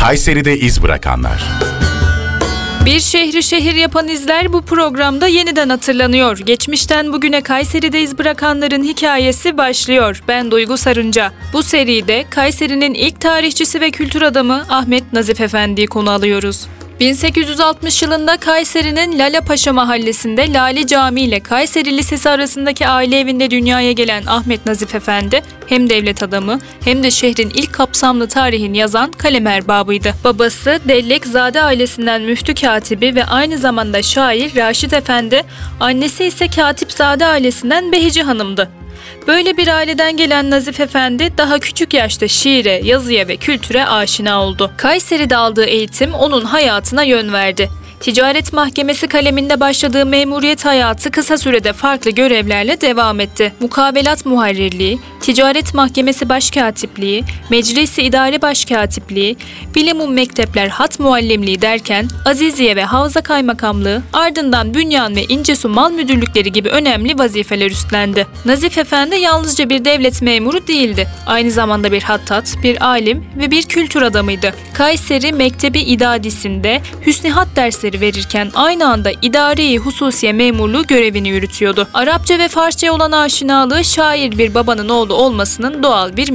Kayseri'de iz bırakanlar. Bir şehri şehir yapan izler bu programda yeniden hatırlanıyor. Geçmişten bugüne Kayseri'de iz bırakanların hikayesi başlıyor. Ben Duygu Sarınca. Bu seride Kayseri'nin ilk tarihçisi ve kültür adamı Ahmet Nazif Efendi'yi konu alıyoruz. 1860 yılında Kayseri'nin Lalepaşa mahallesinde Lale Camii ile Kayseri Lisesi arasındaki aile evinde dünyaya gelen Ahmet Nazif Efendi hem devlet adamı hem de şehrin ilk kapsamlı tarihini yazan kalem erbabıydı. Babası Dellekzade ailesinden müftü katibi ve aynı zamanda şair Raşit Efendi, annesi ise Katipzade ailesinden Behici Hanım'dı. Böyle bir aileden gelen Nazif Efendi daha küçük yaşta şiire, yazıya ve kültüre aşina oldu. Kayseri'de aldığı eğitim onun hayatına yön verdi. Ticaret Mahkemesi kaleminde başladığı memuriyet hayatı kısa sürede farklı görevlerle devam etti. Mukavelat muharrirliği, Ticaret Mahkemesi Başkatipliği, Meclisi İdare Başkatipliği, Bilimum Mektepler Hat Muallimliği derken Aziziye ve Havza Kaymakamlığı, ardından Bünyan ve İncesu Mal Müdürlükleri gibi önemli vazifeler üstlendi. Nazif Efendi yalnızca bir devlet memuru değildi. Aynı zamanda bir hattat, bir alim ve bir kültür adamıydı. Kayseri Mektebi İdadisi'nde hüsnihat dersleri verirken aynı anda idare-i hususiye memurluğu görevini yürütüyordu. Arapça ve Farsça olan aşinalığı şair bir babanın oğlu olmasının doğal bir